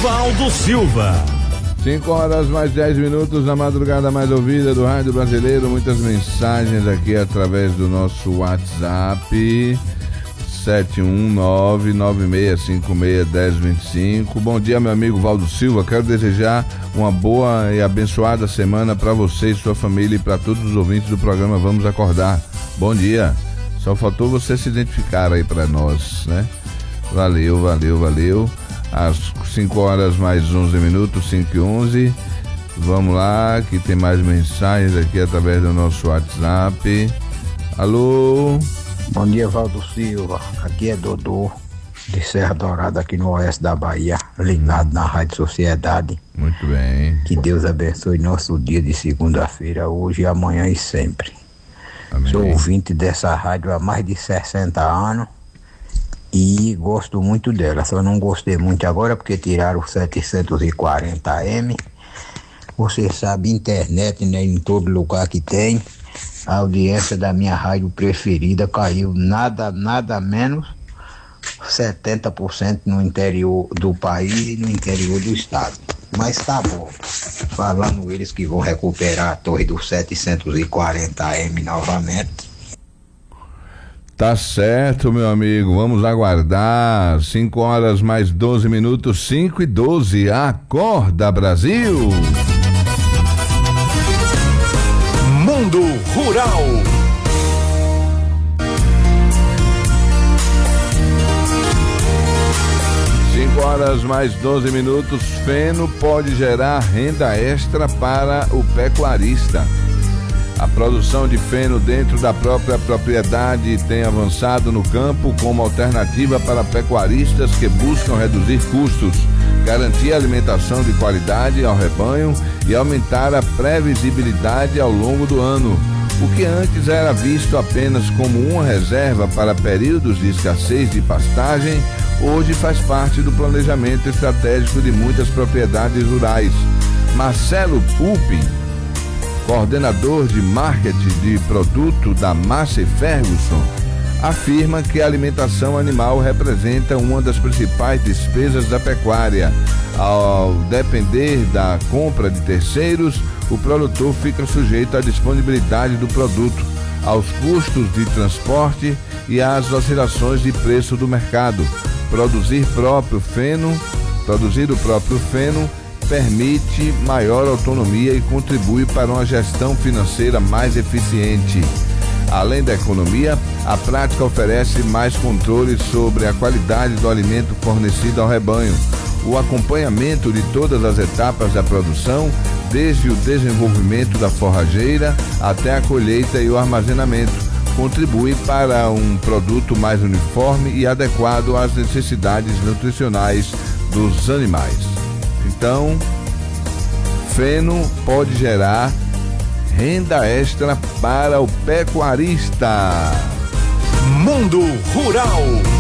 Valdo Silva. 5 horas mais 10 minutos na madrugada mais ouvida do Rádio Brasileiro. Muitas mensagens aqui através do nosso WhatsApp 71996561025. Bom dia, meu amigo Valdo Silva. Quero desejar uma boa e abençoada semana para você e sua família e para todos os ouvintes do programa Vamos Acordar. Bom dia. Só faltou você se identificar aí para nós, né? Valeu. Às 5 horas mais 11 minutos, 5h11. Vamos lá, que tem mais mensagens aqui através do nosso WhatsApp. Alô? Bom dia, Valdo Silva. Aqui é Dodô, de Serra Dourada, aqui no oeste da Bahia, ligado na Rádio Sociedade. Muito bem. Que Deus abençoe nosso dia de segunda-feira, hoje, amanhã e sempre. Amém. Sou ouvinte dessa rádio há mais de 60 anos e gosto muito dela. Só não gostei muito agora porque tiraram o 740M. Você sabe, internet, né, em todo lugar que tem. A audiência da minha rádio preferida caiu nada menos 70% no interior do país e no interior do estado. Mas tá bom. Falando eles que vão recuperar a torre do 740M novamente. Tá certo, meu amigo. Vamos aguardar. 5 horas mais 12 minutos, 5h12. Acorda, Brasil! Mundo Rural. 5 horas mais 12 minutos. Feno pode gerar renda extra para o pecuarista. A produção de feno dentro da própria propriedade tem avançado no campo como alternativa para pecuaristas que buscam reduzir custos, garantir alimentação de qualidade ao rebanho e aumentar a previsibilidade ao longo do ano. O que antes era visto apenas como uma reserva para períodos de escassez de pastagem, hoje faz parte do planejamento estratégico de muitas propriedades rurais. Marcelo Pulpin, coordenador de marketing de produto da Massey Ferguson, afirma que a alimentação animal representa uma das principais despesas da pecuária. Ao depender da compra de terceiros, o produtor fica sujeito à disponibilidade do produto, aos custos de transporte e às oscilações de preço do mercado. Produzir o próprio feno permite maior autonomia e contribui para uma gestão financeira mais eficiente. Além da economia, a prática oferece mais controle sobre a qualidade do alimento fornecido ao rebanho. O acompanhamento de todas as etapas da produção, desde o desenvolvimento da forrageira até a colheita e o armazenamento, contribui para um produto mais uniforme e adequado às necessidades nutricionais dos animais. Então, feno pode gerar renda extra para o pecuarista. Mundo Rural.